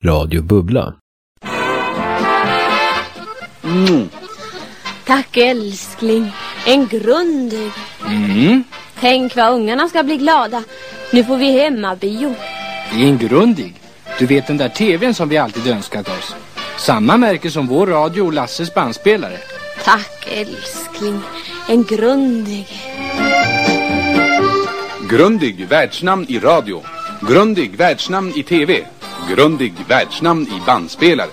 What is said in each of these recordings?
Radio Bubbla. Tack älskling, en grundig. Tänk vad ungarna ska bli glada. Nu får vi hemmabio. Det är en grundig. Du vet den där tvn som vi alltid önskat oss. Samma märke som vår radio och Lasses bandspelare. Tack älskling, en grundig. Grundig världsnamn i radio. Grundig världsnamn i tv. Grundig världsnamn i bandspelare.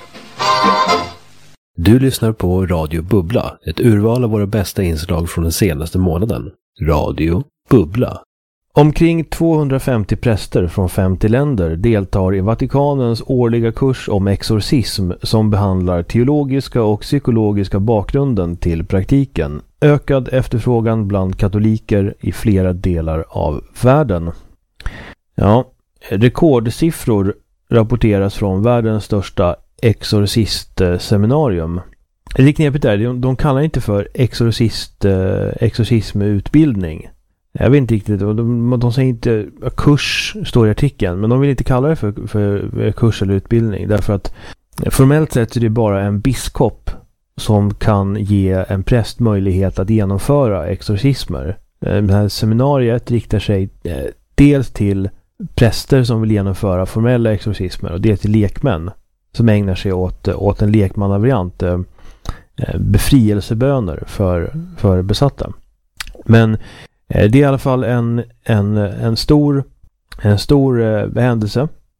Du lyssnar på Radio Bubbla, ett urval av våra bästa inslag från den senaste månaden. Radio Bubbla. Omkring 250 präster från 50 länder deltar i Vatikanens årliga kurs om exorcism som behandlar teologiska och psykologiska bakgrunden till praktiken. Ökad efterfrågan bland katoliker i flera delar av världen. Ja, rekordsiffror rapporteras från världens största exorcistseminarium. Det knepet är, de kallar inte för exorcismutbildning. Jag vet inte riktigt, de säger inte kurs, står i artikeln, men de vill inte kalla det för kurs eller utbildning, därför att formellt sett är det bara en biskop som kan ge en präst möjlighet att genomföra exorcismer. Det här seminariet riktar sig dels till präster som vill genomföra formella exorcismer och dels till lekmän som ägnar sig åt en lekmannavariant, befrielseböner för besatta. Men det är i alla fall en stor händelse